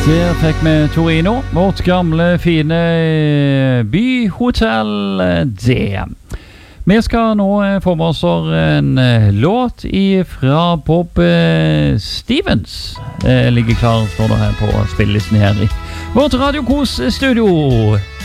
Der fikk vi Torino, vårt gamle, fine byhotell det. Vi skal nå få med oss en låt fra Bob Stevens. Ligger klar, står det her på spillelisten her i vårt Radio Kos studio.